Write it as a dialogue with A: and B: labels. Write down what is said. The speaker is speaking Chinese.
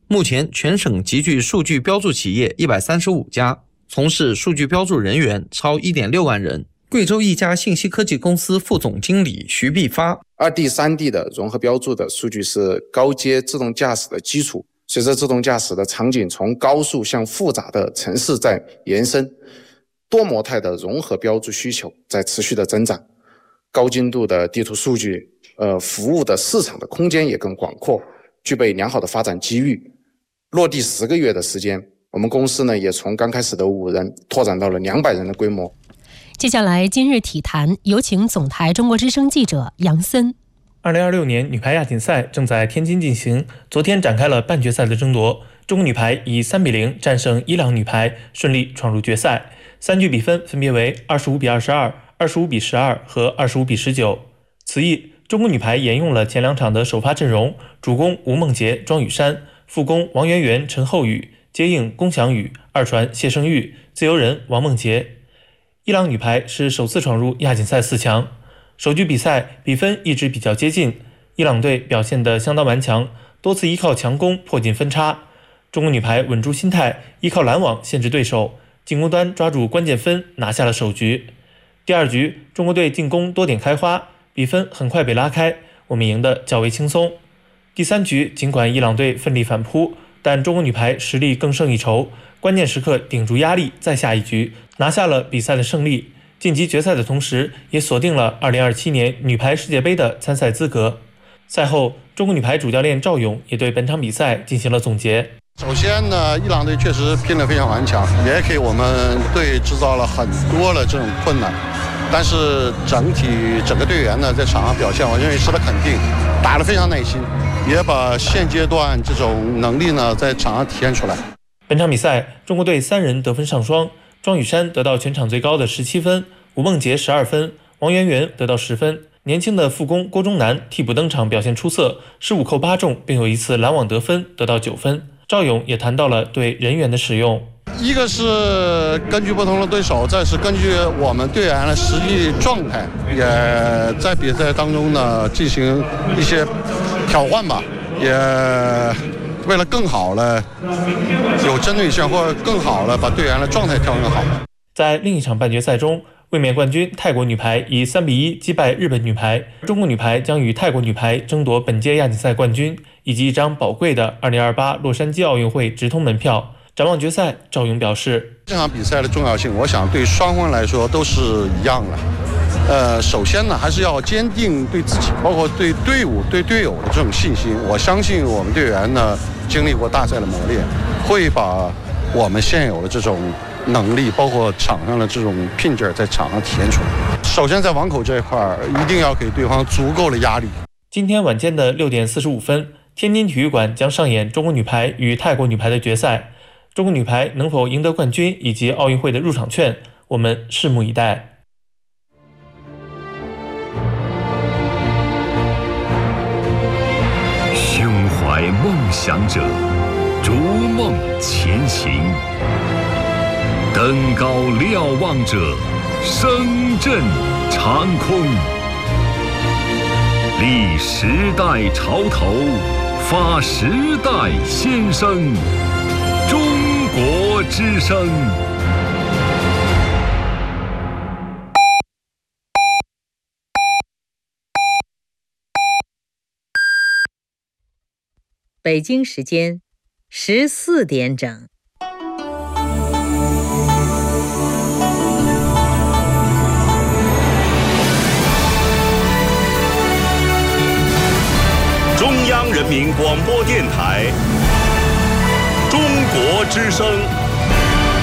A: 目前全省集聚数据标注企业135家，从事数据标注人员超 1.6 万人。贵州一家信息科技公司副总经理徐必发
B: ，2D、3D 的融合标注的数据是高阶自动驾驶的基础。随着自动驾驶的场景从高速向复杂的城市在延伸，多模态的融合标注需求在持续的增长，高精度的地图数据服务的市场的空间也更广阔，具备良好的发展机遇。落地10个月的时间，我们公司呢也从刚开始的5人拓展到了200人的规模。
C: 接下来今日体坛，有请总台中国之声记者杨森。
D: 2026年女排亚锦赛正在天津进行，昨天展开了半决赛的争夺，中国女排以3-0战胜伊朗女排，顺利闯入决赛。3局比分分别为25-22、25-12和25-19。此役，中国女排沿用了前2场的首发阵容，主攻吴梦洁、庄雨珊，副攻王媛媛、陈厚宇，接应龚翔宇，二传谢胜玉，自由人王梦洁。伊朗女排是首次闯入亚锦赛4强，首局比赛比分一直比较接近，伊朗队表现得相当顽强，多次依靠强攻破进分差。中国女排稳住心态，依靠拦网限制对手，进攻端抓住关键分，拿下了首局。第2局，中国队进攻多点开花，比分很快被拉开，我们赢得较为轻松。第3局，尽管伊朗队奋力反扑，但中国女排实力更胜一筹，关键时刻顶住压力，再下一局，拿下了比赛的胜利，晋级决赛的同时，也锁定了2027年女排世界杯的参赛资格。赛后，中国女排主教练赵勇也对本场比赛进行了总结。
E: 首先呢，伊朗队确实拼得非常顽强，也给我们队制造了很多的这种困难。但是整个队员呢，在场上表现，我认为值得肯定，打得非常耐心，也把现阶段这种能力呢，在场上体现出来。
D: 本场比赛，中国队3人得分上双，庄雨珊得到全场最高的17分，吴梦洁12分，王媛媛得到10分。年轻的副攻郭忠南替补登场，表现出色，15扣8中，并有一次拦网得分，得到9分。赵勇也谈到了对人员的使用，
E: 一个是根据不同的对手，再是根据我们队员的实际状态，也在比赛当中呢进行一些调换吧，也为了更好了有针对性，或者更好了把队员的状态调整好。
D: 在另一场半决赛中，卫冕冠军泰国女排以3-1击败日本女排，中国女排将与泰国女排争夺本届亚锦赛冠军以及一张宝贵的2028洛杉矶奥运会直通门票。展望决赛，赵勇表示，
E: 这场比赛的重要性，我想对双方来说都是一样的。首先呢，还是要坚定对自己，包括对队伍、对队友的这种信心。我相信我们队员呢，经历过大赛的磨练，会把我们现有的这种能力，包括场上的这种拼劲儿，在场上体现出来。首先在网口这一块，一定要给对方足够的压力。
D: 今天晚间的6点45分，天津体育馆将上演中国女排与泰国女排的决赛。中国女排能否赢得冠军以及奥运会的入场券，我们拭目以待。
F: 胸怀梦想者，逐梦前行；登高瞭望者，声震长空。立时代潮头，发时代先声。中国之声。
G: 北京时间14点整。
H: 中央人民广播电台，中国之声。